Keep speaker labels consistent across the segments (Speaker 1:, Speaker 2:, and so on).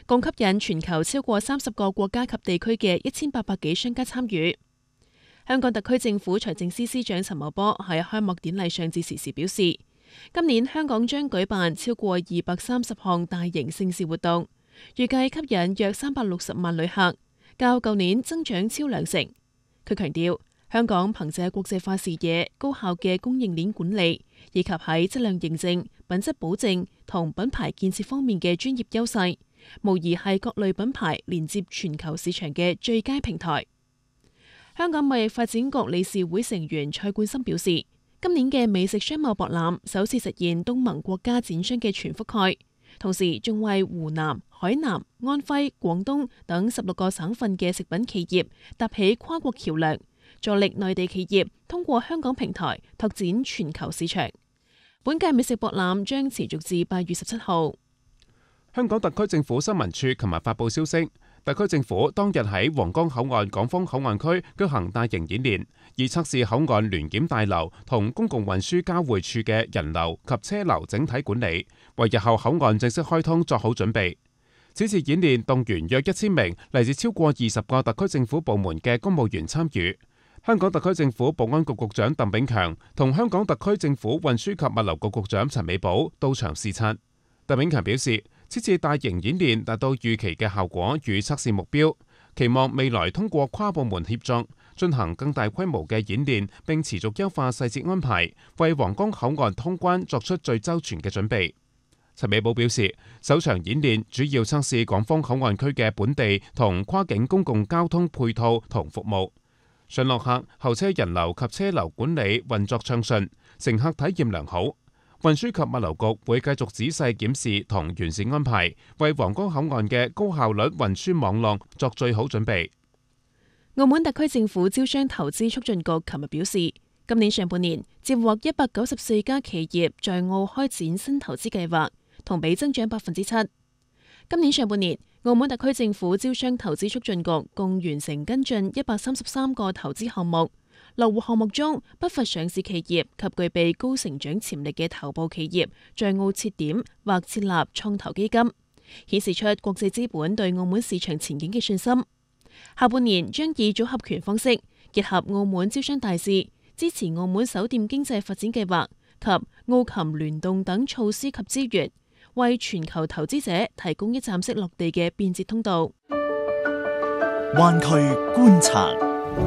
Speaker 1: 共吸引全球超過30個國家及地區嘅1800幾商家參與。香港特區政府財政司司長陳茂波喺開幕典禮上致辭時表示，今年香港將舉辦超過230項大型盛事活動，預計吸引約360萬旅客，較舊年增長超2成。佢強調，香港憑借國際化視野、高效嘅供應鏈管理，以及喺質量認證、品質保證同品牌建設方面嘅專業優勢，無疑係各類品牌連接全球市場嘅最佳平台。香港貿易發展局理事會成員蔡冠深表示，今年嘅美食商貿博覽首次實現東盟國家展商嘅全覆蓋，同時仲為湖南、海南、安徽、廣東等16個省份嘅食品企業搭起跨國橋樑，助力內地企業通過香港平台拓展全球市場。本屆美食博覽將持續至8月17號。
Speaker 2: 香港特區政府新聞處琴日發布消息，特區政府當日喺皇崗口岸港方口岸區舉行大型演練，以測試口岸聯檢大樓同公共運輸交匯處嘅人流及車流整體管理，為日後口岸正式開通作好準備。此次演練動員約1000名嚟自超過20個特區政府部門嘅公務員參與。香港特區政府保安局局長鄧炳強同香港特區政府運輸及物流局局長陳美寶到場視察。鄧炳強表示，此次大型演練達到預期嘅效果與測試目標，期望未來通過跨部門協作進行更大規模嘅演練，並持續優化細節安排，為皇崗口岸通關作出最周全嘅準備。陳美寶表示，首場演練主要測試港方口岸區嘅本地同跨境公共交通配套同服務，上落客、候車人流及車流管理運作暢順，乘客體驗良好。運輸及物流局會繼續仔細檢視同完善安排，為皇崗口岸嘅高效率運輸網絡作最好準備。
Speaker 1: 澳門特區政府招商投資促進局琴日表示，今年上半年接獲194家企業在澳開展新投資計劃，同比增長7%。今年上半年，澳門特區政府招商投資促進局共完成跟進133個投資項目。落戶項目中不乏上市企業及具備高成長潛力嘅頭部企業在澳設點或設立創投基金，顯示出國際資本對澳門市場前景嘅信心。下半年將以組合拳方式結合澳門招商大使、支持澳門首店經濟發展計劃及澳琴聯動等措施及資源，為全球投資者提供一站式落地嘅便捷通道。
Speaker 3: 灣區觀察。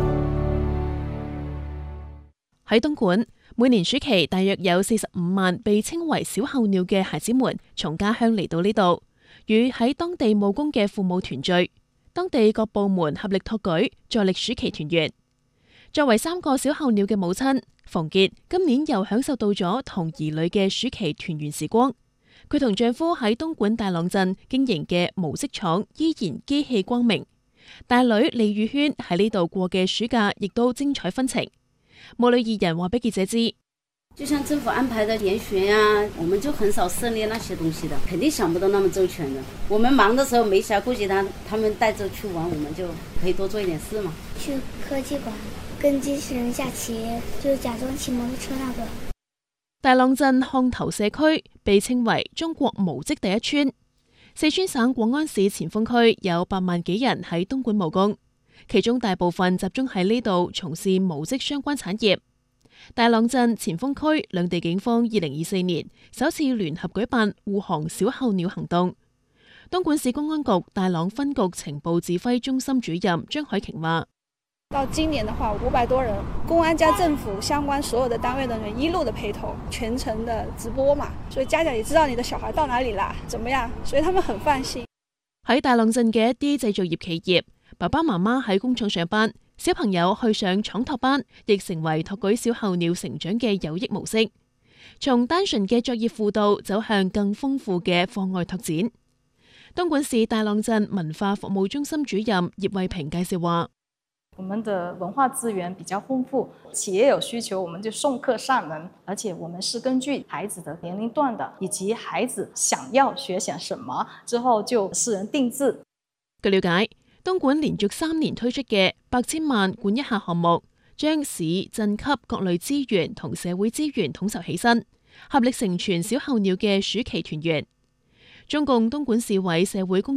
Speaker 1: 喺東莞，每年暑期大約有45萬被稱為小候鳥嘅孩子們從家鄉嚟到呢度，與喺當地務工嘅父母團聚。當地各部門合力托舉，助力暑期團圓。作為3個小候鳥嘅母親，馮傑今年又享受到咗同兒女嘅暑期團圓時光。佢同丈夫喺東莞大朗鎮經營嘅毛織廠依然機氣光明。大女李宇軒喺呢度過嘅暑假亦都精彩紛呈。母女2人話俾記者知，
Speaker 4: 就像政府安排的研學呀，我們就很少涉獵那些東西的，肯定想不到那麼周全的。我們忙的時候沒暇顧及他們帶着去玩，我們就可以多做一點事嘛。
Speaker 5: 去科技館跟機器人下棋，就假裝騎摩托車那個。
Speaker 1: 大朗鎮漢頭社區被稱為中國毛織第一村。四川省廣安市前鋒區有8萬幾人喺東莞務工，其中大部分集中喺呢度從事毛織相關產業。大朗鎮、前鋒區兩地警方2024年首次聯合舉辦護航小候鳥行動。東莞市公安局大朗分局情報指揮中心主任張海瓊話：
Speaker 6: 到今年的話，500多人，公安加政府相關所有的單位人員一路的陪同，全程的直播嘛，所以家長也知道你的小孩到哪裡啦，怎麼樣，所以他們很放心。
Speaker 1: 喺大朗鎮嘅一啲製造業企業，爸爸媽媽喺工廠上班，小朋友去上廠托班，亦成為托舉小候鳥成長嘅有益模式。從單純嘅作業輔導走向更豐富嘅課外拓展。東莞市大朗鎮文化服務中心主任葉慧平介紹話：
Speaker 7: 我們的文化資源比較豐富，企業有需求，我們就送客上門，而且我們是根據孩子的年齡段的，以及孩子想要學些什麼，之後就私人定制。
Speaker 1: 據了解，東莞連續3年推出嘅8千萬管一下項目，將市鎮級各類資源同社會資源統籌起身，合力成全小候鳥嘅暑期團圓。中共東莞市委社會工